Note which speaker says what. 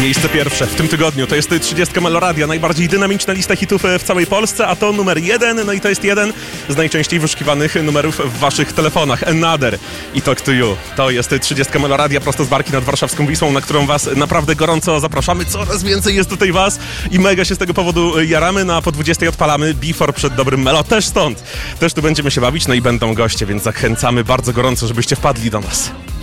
Speaker 1: Miejsce pierwsze w tym tygodniu to jest 30 Meloradia, najbardziej dynamiczna lista hitów w całej Polsce, a to numer 1, no i to jest jeden z najczęściej wyszukiwanych numerów w waszych telefonach. Another i Talk to You. To jest 30 Meloradia prosto z barki nad warszawską Wisłą, na którą was naprawdę gorąco zapraszamy. Coraz więcej jest tutaj was i mega się z tego powodu jaramy. No a po 20 odpalamy Before przed dobrym Melo, też stąd. Też tu będziemy się bawić, no i będą goście, więc zachęcamy bardzo gorąco, żebyście wpadli do nas.